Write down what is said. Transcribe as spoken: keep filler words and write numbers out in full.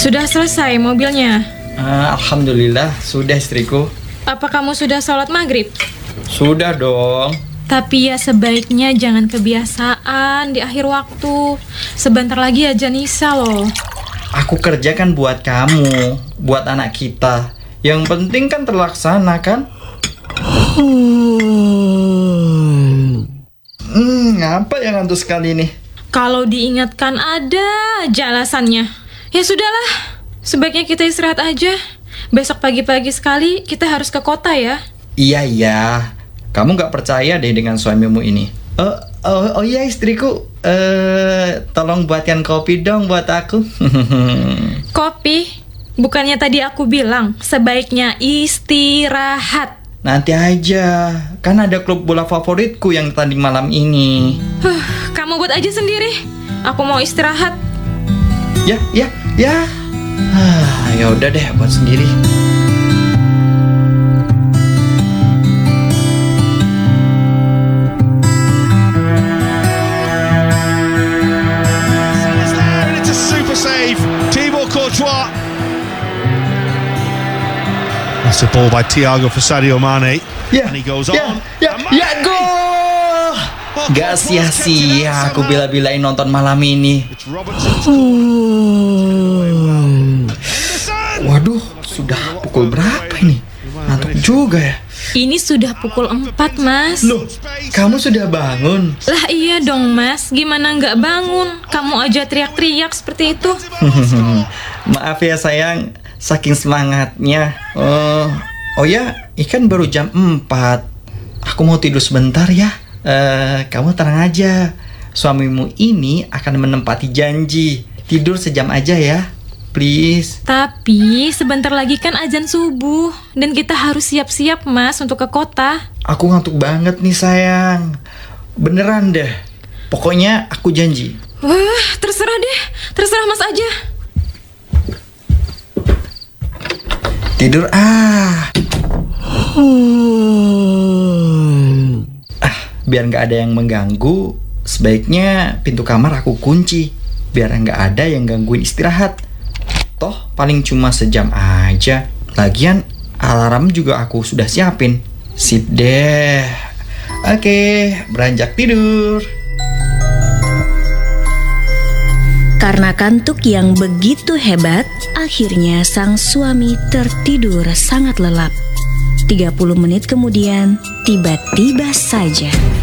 Sudah selesai mobilnya? Uh, Alhamdulillah, sudah istriku. Apa kamu sudah sholat maghrib? Sudah dong. Tapi ya sebaiknya jangan kebiasaan di akhir waktu. Sebentar lagi azan Isya loh. Aku kerjakan buat kamu, buat anak kita. Yang penting kan terlaksana kan? Hmm, apa yang ngantuk sekali nih? Kalau diingatkan ada aja alasannya. Ya sudahlah, sebaiknya kita istirahat aja. Besok pagi-pagi sekali kita harus ke kota ya. Iya, iya. Kamu gak percaya deh dengan suamimu ini. Oh, oh, oh iya istriku. Uh, tolong buatkan kopi dong buat aku. Kopi? Bukannya tadi aku bilang sebaiknya istirahat. Nanti aja. Kan ada klub bola favoritku yang tanding malam ini. Huh, kamu buat aja sendiri. Aku mau istirahat. Ya, ya, ya. Ah, ya udah deh, buat sendiri. It's a super save, Thibaut Courtois. That's a ball by Thiago for Sadio Mane. Ya, And he goes ya, on. ya, ya, gol! Gak sia-sia aku bila-bilain nonton malam ini. Waduh, sudah pukul berapa ini? Ngantuk juga ya. Ini sudah pukul empat, Mas. Loh, kamu sudah bangun? Lah iya dong, Mas. Gimana nggak bangun? Kamu aja teriak-teriak seperti itu. Maaf ya sayang, saking semangatnya. Oh, oh ya, ikan baru jam empat. Aku mau tidur sebentar ya. Uh, kamu tenang aja. Suamimu ini akan menempati janji. Tidur sejam aja ya, please. Tapi sebentar lagi kan azan subuh. Dan kita harus siap-siap, Mas, untuk ke kota. Aku ngantuk banget nih sayang. Beneran deh. Pokoknya aku janji. Wah, terserah deh. Terserah Mas aja. Tidur ah. Ah, biar gak ada yang mengganggu, sebaiknya pintu kamar aku kunci. Biar gak ada yang gangguin istirahat. Toh paling cuma sejam aja. Lagian alarm juga aku sudah siapin. Sip deh. Oke, beranjak tidur. Karena kantuk yang begitu hebat, akhirnya sang suami tertidur sangat lelap. tiga puluh menit kemudian, tiba-tiba saja